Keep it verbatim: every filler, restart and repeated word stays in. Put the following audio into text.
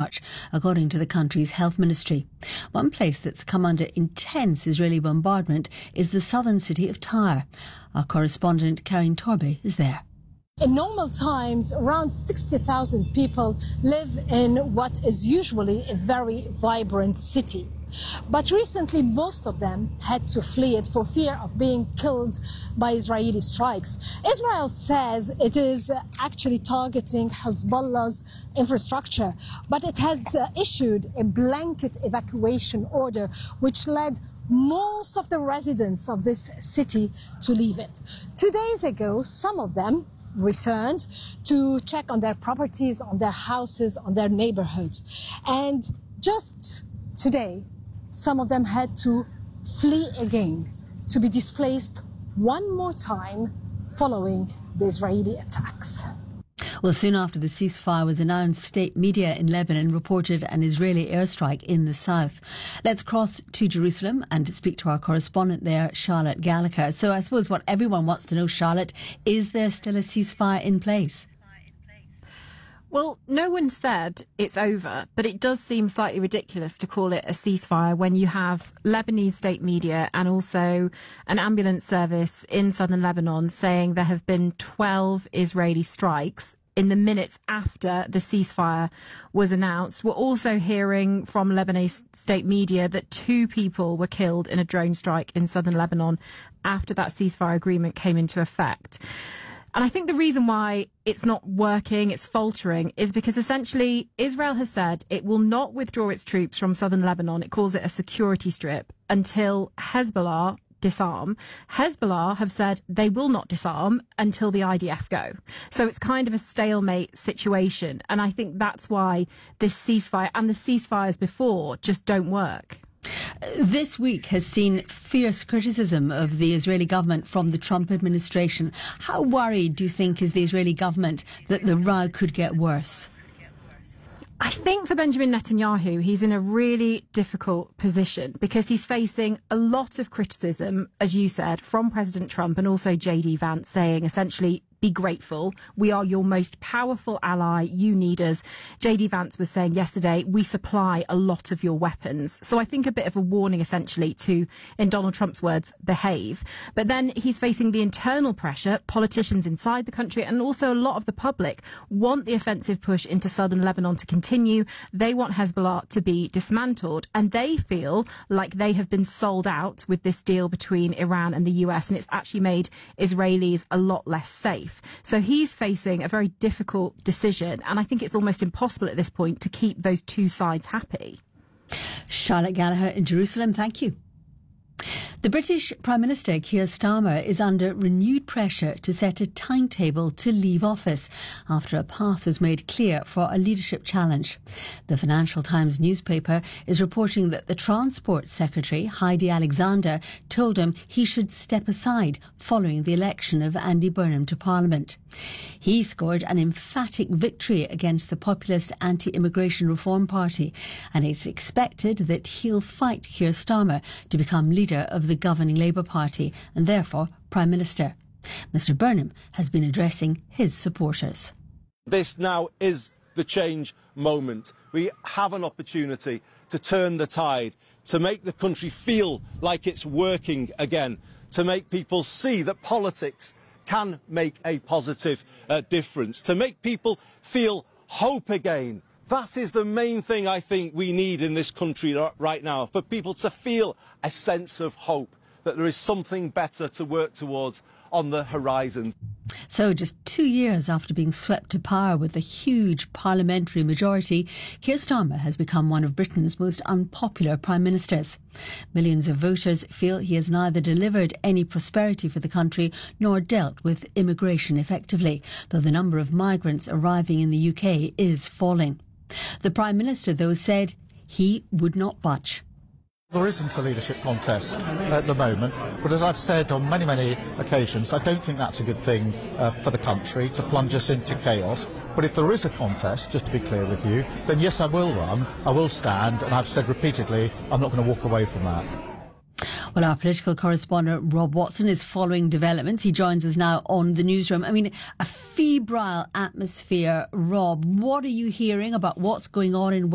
March, according to the country's health ministry. One place that's come under intense Israeli bombardment is the southern city of Tyre. Our correspondent Karin Torbe is there. In normal times, around sixty thousand people live in what is usually a very vibrant city. But recently, most of them had to flee it for fear of being killed by Israeli strikes. Israel says it is actually targeting Hezbollah's infrastructure, but it has uh, issued a blanket evacuation order, which led most of the residents of this city to leave it. Two days ago, some of them returned to check on their properties, on their houses, on their neighborhoods. And just today, some of them had to flee again, to be displaced one more time following the Israeli attacks. Well, soon after the ceasefire was announced, state media in Lebanon reported an Israeli airstrike in the south. Let's cross to Jerusalem and speak to our correspondent there, Charlotte Gallagher. So I suppose what everyone wants to know, Charlotte, is there still a ceasefire in place? Well, no one said it's over, but it does seem slightly ridiculous to call it a ceasefire when you have Lebanese state media and also an ambulance service in southern Lebanon saying there have been twelve Israeli strikes in the minutes after the ceasefire was announced. We're also hearing from Lebanese state media that two people were killed in a drone strike in southern Lebanon after that ceasefire agreement came into effect. And I think the reason why it's not working, it's faltering, is because essentially Israel has said it will not withdraw its troops from southern Lebanon. It calls it a security strip until Hezbollah disarm. Hezbollah have said they will not disarm until the I D F go. So it's kind of a stalemate situation. And I think that's why this ceasefire and the ceasefires before just don't work. This week has seen fierce criticism of the Israeli government from the Trump administration. How worried do you think is the Israeli government that the row could get worse? I think for Benjamin Netanyahu, he's in a really difficult position because he's facing a lot of criticism, as you said, from President Trump and also J D Vance saying essentially, be grateful. We are your most powerful ally. You need us. J D Vance was saying yesterday, we supply a lot of your weapons. So I think a bit of a warning, essentially, to, in Donald Trump's words, behave. But then he's facing the internal pressure. Politicians inside the country and also a lot of the public want the offensive push into southern Lebanon to continue. They want Hezbollah to be dismantled. And they feel like they have been sold out with this deal between Iran and the U S. And it's actually made Israelis a lot less safe. So he's facing a very difficult decision, and I think it's almost impossible at this point to keep those two sides happy. Charlotte Gallagher in Jerusalem, thank you. The British Prime Minister Keir Starmer is under renewed pressure to set a timetable to leave office after a path was made clear for a leadership challenge. The Financial Times newspaper is reporting that the Transport Secretary, Heidi Alexander, told him he should step aside following the election of Andy Burnham to Parliament. He scored an emphatic victory against the populist Anti-Immigration Reform Party, and it's expected that he'll fight Keir Starmer to become leader of the governing Labour Party and therefore Prime Minister. Mr Burnham has been addressing his supporters. This now is the change moment. We have an opportunity to turn the tide, to make the country feel like it's working again, to make people see that politics can make a positive uh, difference, to make people feel hope again. That is the main thing I think we need in this country right now, for people to feel a sense of hope, that there is something better to work towards on the horizon. So just two years after being swept to power with a huge parliamentary majority, Keir Starmer has become one of Britain's most unpopular prime ministers. Millions of voters feel he has neither delivered any prosperity for the country nor dealt with immigration effectively, though the number of migrants arriving in the U K is falling. The Prime Minister, though, said he would not budge. There isn't a leadership contest at the moment, but as I've said on many, many occasions, I don't think that's a good thing uh, for the country, to plunge us into chaos. But if there is a contest, just to be clear with you, then yes, I will run, I will stand, and I've said repeatedly, I'm not going to walk away from that. Well, our political correspondent Rob Watson is following developments. He joins us now on the newsroom. I mean, a febrile atmosphere. Rob, what are you hearing about what's going on in